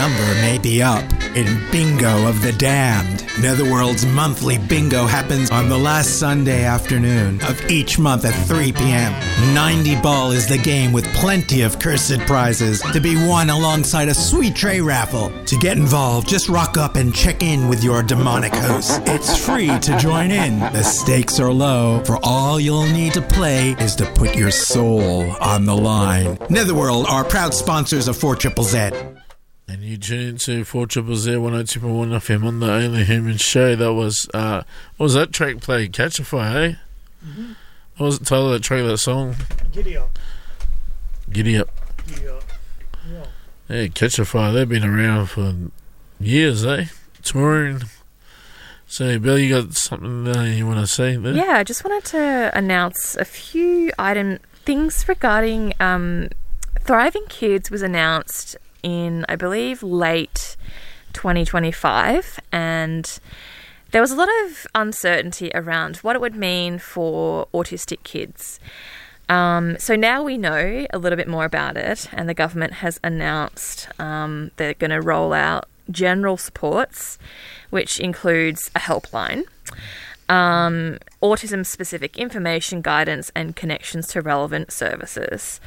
number may be up in Bingo of the Damned. Netherworld's monthly bingo happens on the last Sunday afternoon of each month at 3 p.m. 90 Ball is the game with plenty of cursed prizes to be won alongside a sweet tray raffle. To get involved, just rock up and check in with your demonic host. It's free to join in. The stakes are low, for all you'll need to play is to put your soul on the line. Netherworld are proud sponsors of 4ZZZ. And you tune into 4ZZZ 102.1 FM on the Only Human Show. That was, what was that track played? Catch a Fire, eh? Mm-hmm. What was the title of that track, that song? Giddy Up. Giddy Up. Giddy Up. Yeah. Yeah, Catch a Fire. They've been around for years, eh? Touring. So, Bill, you got something you want to say there? Yeah, I just wanted to announce a few things regarding Thriving Kids was announced in, I believe, late 2025, and there was a lot of uncertainty around what it would mean for autistic kids. So now we know a little bit more about it, and the government has announced they're going to roll out general supports, which includes a helpline, autism-specific information, guidance, and connections to relevant services.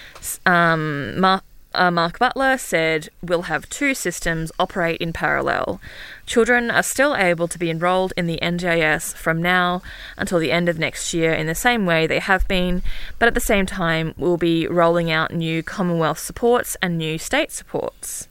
Mark Butler said, "We'll have two systems operate in parallel. Children are still able to be enrolled in the NDIS from now until the end of next year in the same way they have been, but at the same time we'll be rolling out new Commonwealth supports and new state supports."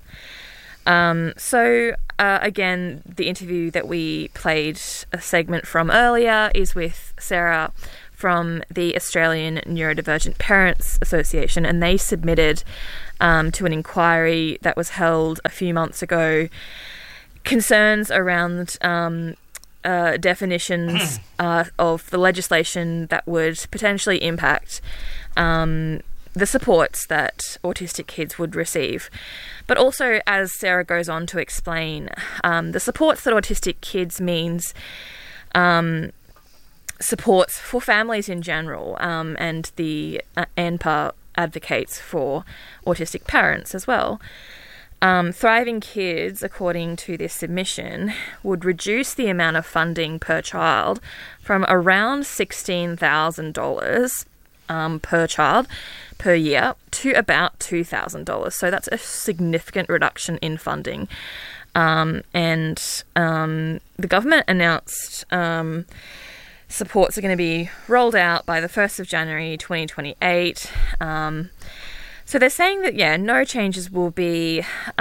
Again, the interview that we played a segment from earlier is with Sarah from the Australian Neurodivergent Parents Association, and they submitted to an inquiry that was held a few months ago concerns around definitions of the legislation that would potentially impact the supports that autistic kids would receive. But also, as Sarah goes on to explain, the supports that autistic kids means supports for families in general, and the ANPA advocates for autistic parents as well. Thriving Kids, according to this submission, would reduce the amount of funding per child from around $16,000 per child per year to about $2,000. So that's a significant reduction in funding. And the government announced supports are going to be rolled out by the 1st of January 2028. So they're saying that, no changes will be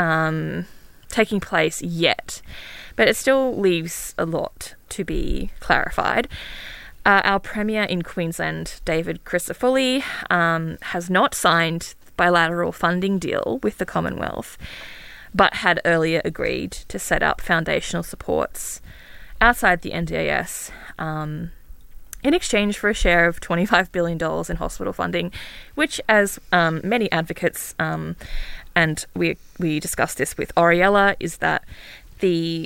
taking place yet, but it still leaves a lot to be clarified. Our Premier in Queensland, David Crisafulli, has not signed bilateral funding deal with the Commonwealth, but had earlier agreed to set up foundational supports outside the NDIS in exchange for a share of $25 billion in hospital funding, which, as many advocates, and we discussed this with Oriella, is that the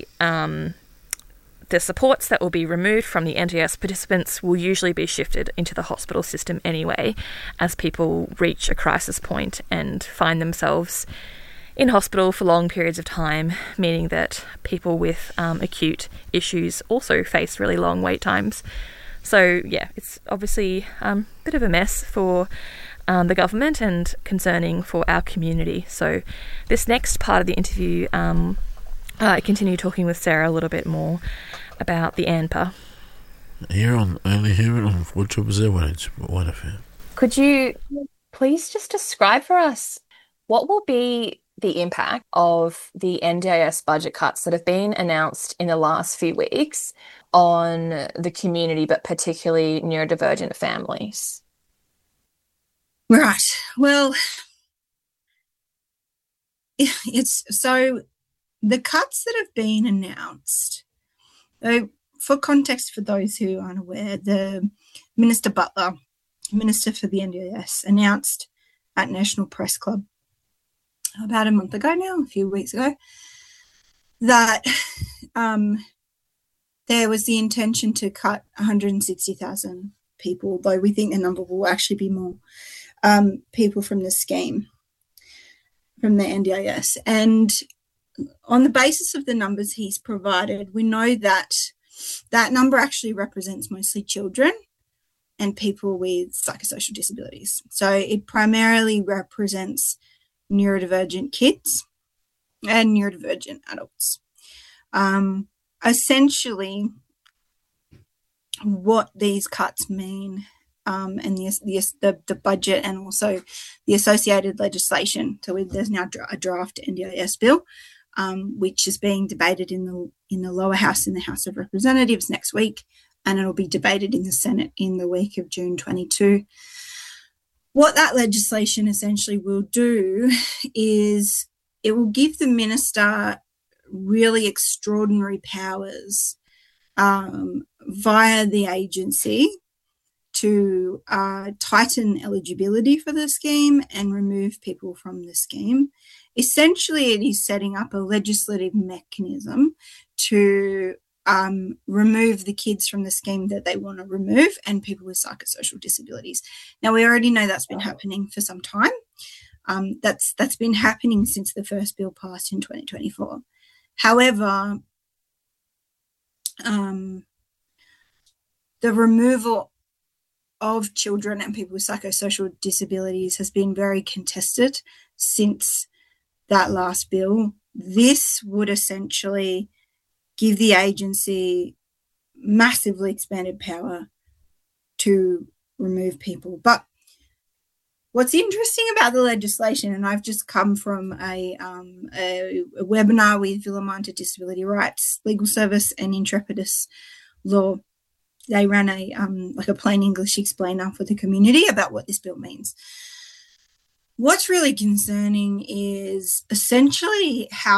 supports that will be removed from the NDIS participants will usually be shifted into the hospital system anyway, as people reach a crisis point and find themselves in hospital for long periods of time, meaning that people with acute issues also face really long wait times. So, it's obviously a bit of a mess for the government and concerning for our community. So this next part of the interview, I continue talking with Sarah a little bit more about the ANPA. Here on Only Human on 4ZZZ 1 FM. Could you please just describe for us what will be the impact of the NDIS budget cuts that have been announced in the last few weeks on the community, but particularly neurodivergent families? Right. Well, it's so the cuts that have been announced, for context for those who aren't aware, the Minister Butler, Minister for the NDIS, announced at National Press Club about a month ago now, a few weeks ago, that there was the intention to cut 160,000 people, though we think the number will actually be more, people from the scheme, from the NDIS. And on the basis of the numbers he's provided, we know that that number actually represents mostly children and people with psychosocial disabilities. So it primarily represents neurodivergent kids and neurodivergent adults. Essentially, what these cuts mean, and the budget and also the associated legislation. So there's now a draft NDIS bill, which is being debated in the lower house in the House of Representatives next week, and it'll be debated in the Senate in the week of June 22. What that legislation essentially will do is it will give the minister really extraordinary powers via the agency to tighten eligibility for the scheme and remove people from the scheme. Essentially, it is setting up a legislative mechanism to remove the kids from the scheme that they want to remove and people with psychosocial disabilities. Now, we already know that's been happening for some time. That's been happening since the first bill passed in 2024. However, the removal of children and people with psychosocial disabilities has been very contested since that last bill. This would essentially give the agency massively expanded power to remove people. But what's interesting about the legislation, and I've just come from a webinar with Villamanta Disability Rights Legal Service and Intrepidus Law. They ran a plain English explainer for the community about what this bill means. What's really concerning is essentially how